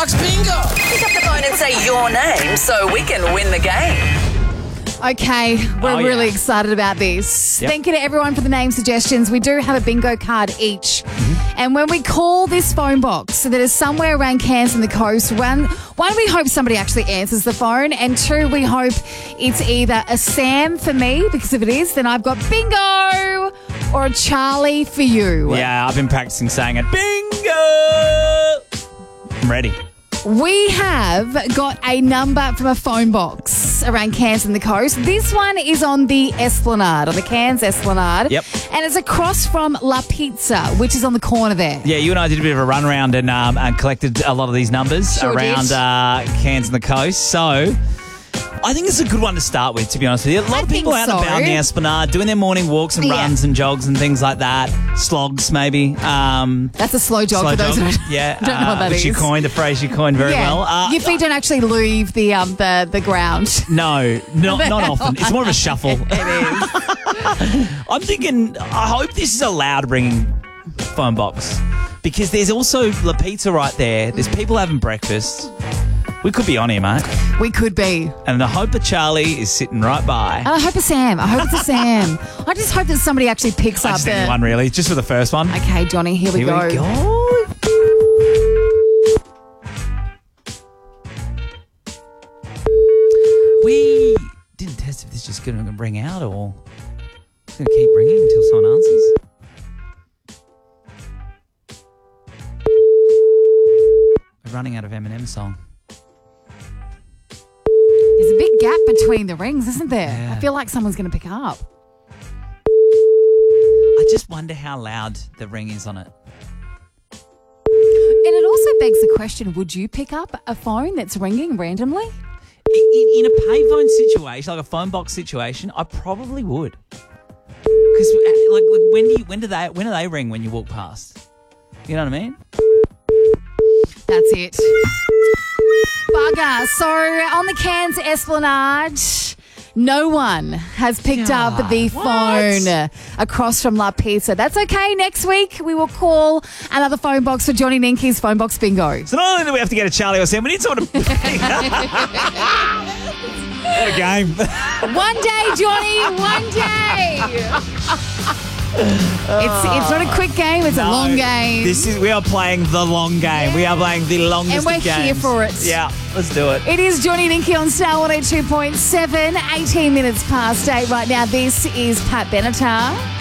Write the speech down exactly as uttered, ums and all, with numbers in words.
Phonebox Bingo. Pick up the phone and say your name so we can win the game. Okay, we're Oh, yeah. really excited about this. Yep. Thank you to everyone for the name suggestions. We do have a bingo card each. Mm-hmm. And when we call this phone box that is somewhere around Cairns and the coast, one, one, we hope somebody actually answers the phone. And two, we hope it's either a Sam for me, because if it is, then I've got bingo, or a Charlie for you. Yeah, I've been practicing saying it. Bingo! I'm ready. We have got a number from a phone box around Cairns and the coast. This one is on the Esplanade, on the Cairns Esplanade. Yep. And it's across from La Pizza, which is on the corner there. Yeah, you and I did a bit of a run around and, um, and collected a lot of these numbers Sure around did. uh, Cairns and the coast. So I think it's a good one to start with, to be honest with you. A lot I of people think out and so. about in the Esplanade doing their morning walks and Yeah. runs and jogs and things like that. Slogs, maybe. Um, That's a slow jog slow for those jog. who don't, yeah, don't know what uh, that which is. you coined, a phrase you coined very yeah. well. Uh, Your feet don't actually leave the um the, the ground. No, not, not often. It's more of a shuffle. It is. I'm thinking, I hope this is a loud ringing phone box, because there's also La Pizza right there. There's people having breakfast. We could be on here, mate. We could be. And I hope that Charlie is sitting right by. And I hope it's Sam. I hope it's a Sam. I just hope that somebody actually picks I up just the... need one, really, just for the first one. Okay, Johnny, here we Here go. we go. We didn't test if this is just going to ring out or it's going to keep ringing until someone answers. We're running out of Eminem song. There's a big gap between the rings, isn't there? Yeah. I feel like someone's going to pick up. I just wonder how loud the ring is on it. And it also begs the question, would you pick up a phone that's ringing randomly? In, in a payphone situation, like a phone box situation, I probably would. Because like, like when do you, when do they when do they ring when you walk past? You know what I mean? That's it. Bugger. So on the Cairns Esplanade, no one has picked Yeah, up the what? phone across from La Pizza. That's okay. Next week we will call another phone box for Johnny Ninky's phone box bingo. So not only do we have to get a Charlie or Sam, we need someone to. What a game! One day, Johnny. One day. It's it's not a quick game. It's a No, long game. This is we are playing the long game. We are playing the longest And we're of games. here for it. Yeah, let's do it. It is Johnny Ninky on Star one oh two point seven, eighteen minutes past eight right now. This is Pat Benatar.